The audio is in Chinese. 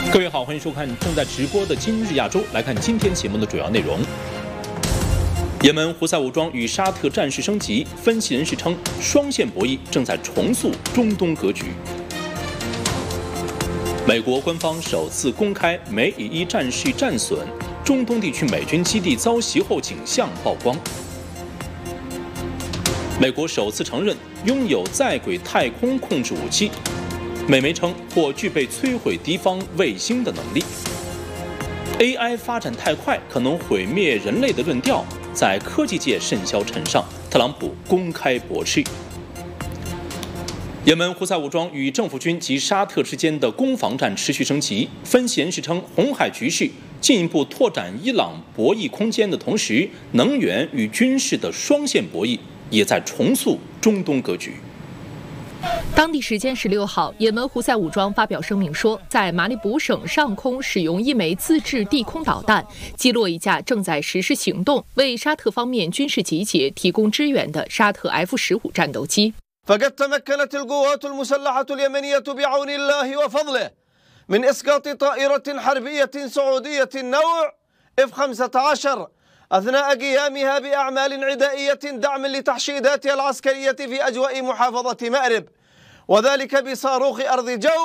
各位好，欢迎收看正在直播的今日亚洲。来看今天节目的主要内容：也门胡塞武装与沙特战事升级，分析人士称双线博弈正在重塑中东格局。美国官方首次公开美以伊战事战损，中东地区美军基地遭袭后景象曝光。美国首次承认拥有在轨太空控制武器。美媒称或具备摧毁敌方卫星的能力。AI 发展太快，可能毁灭人类的论调在科技界甚嚣尘上，特朗普公开驳斥。也门胡塞武装与政府军及沙特之间的攻防战持续升级，分析人士称，红海局势进一步拓展伊朗博弈空间的同时，能源与军事的双线博弈也在重塑中东格局。 当地时间16号，也门胡塞武装发表声明说，在马里卜省上空使用一枚自制地空导弹，击落一架正在实施行动、为沙特方面军事集结提供支援的沙特 F-15战斗机。 فقد تمكنت القوات المسلحة اليمنية بعون الله وفضله من إسقاط طائرة حربية سعودية نوع F-15 أثناء قيامها بأعمال عدائية دعم لتحشيداتها العسكرية في أجواء محافظة مأرب، وذلك بصاروخ أرض جو